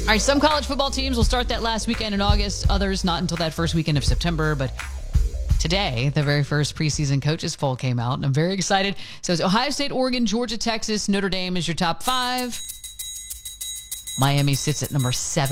All right, some college football teams will start that last weekend in August, others not until that first weekend of September. But today, the very first preseason coaches poll came out, and I'm very excited. So it's Ohio State, Oregon, Georgia, Texas, Notre Dame is your top 5. Miami sits at number 7.